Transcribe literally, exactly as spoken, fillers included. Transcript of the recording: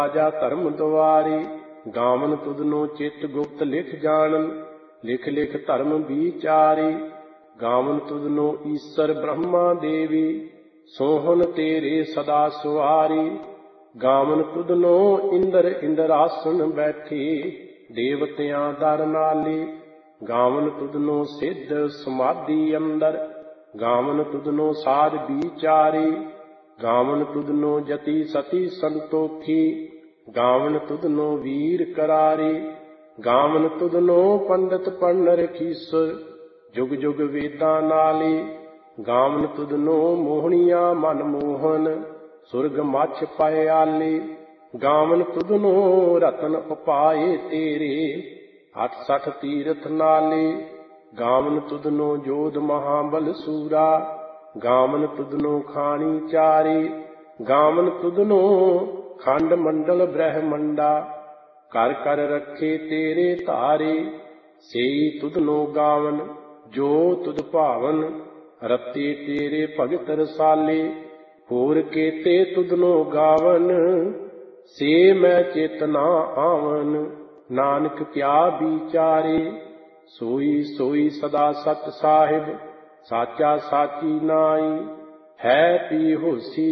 ਰਾਜਾ ਧਰਮ ਦੁਆਰੇ, ਗਾਵਨ ਤੁਧਨੋ ਚਿਤ ਗੁਪਤ ਲਿਖ ਜਾਣਨ, ਲਿਖ ਲਿਖ ਧਰਮ ਵਿਚਾਰੇ। ਗਾਵਨ ਤੁਧਨੋ ਈਸਰ ਬ੍ਰਹਮਾ ਦੇਵੀ, ਸੋਹਨ ਤੇਰੇ ਸਦਾ ਸੁਆਰੇ। ਗਾਵਨ ਤੁਧਨੋ ਇੰਦਰ ਇੰਦਰਾਸਨ ਬੈਠੇ, ਦੇਵਤਿਆਂ ਦਰ ਨਾਲੇ। ਗਾਵਨ ਤੁਧਨੋ ਸਿੱਧ ਸਮਾਧੀ ਅੰਦਰ, ਗਾਵਨ ਤੁਧਨੋ ਸਾਧ ਵਿਚਾਰੇ। ਗਾਵਨ ਤੁਧਨੋ ਜਤੀ ਸਤੀ ਸੰਤੋਖੀ, ਗਾਵਨ ਤੁਧਨੋ ਵੀਰ ਕਰਾਰੇ। ਗਾਵਨ ਤੁਧਨੋ ਪੰਡਤ ਪੜ੍ਹਨ ਰਖੀਸਰ, ਜੁਗ ਜੁਗ ਵੇਦਾਂ ਨਾਲੇ। ਗਾਵਨ ਤੁਧਨੋ ਮੋਹਣੀਆਂ ਮਨ ਮੋਹਨ, ਸੁਰਗ ਮੱਛ ਪਾਇਆਲੇ। ਗਾਵਨ ਤੁਧਨੋ ਰਤਨ ਉਪਾਏ ਤੇਰੇ, ਅਠ ਸਠ ਤੀਰਥ ਨਾਲੇ। ਗਾਵਨ ਤੁਧਨੋ ਜੋਧ ਮਹਾਬਲ ਸੂਰਾ, ਗਾਵਨ ਤੁਧਨੋ ਖਾਣੀ ਚਾਰੇ। ਗਾਵਨ ਤੁਧਨੋ ਖੰਡ ਮੰਡਲ ਬ੍ਰਹਮੰਡਾ, ਕਰ ਕਰ ਰੱਖੇ ਤੇਰੇ ਧਾਰੇ। ਸੇਈ ਤੁਧਨੋ ਗਾਵਨ ਜੋ ਤੁਧ ਭਾਵਨ, ਰਤੇ ਤੇਰੇ ਭਗਤ ਰਸਾਲੇ। ਹੋਰ ਕੇਤੇ ਤੁਧਨੋ ਗਾਵਨ, ਸੇ ਮੈਂ ਚਿਤ ਨਾ ਆਵਨ। ਨਾਨਕ ਕਿਆ ਵਿਚਾਰੇ, ਸੋਈ ਸੋਈ ਸਦਾ ਸਚ ਸਾਹਿਬ, ਸਾਚਾ ਸਾਚੀ ਨਾਈ। ਹੈ ਪੀ ਹੋਸੀ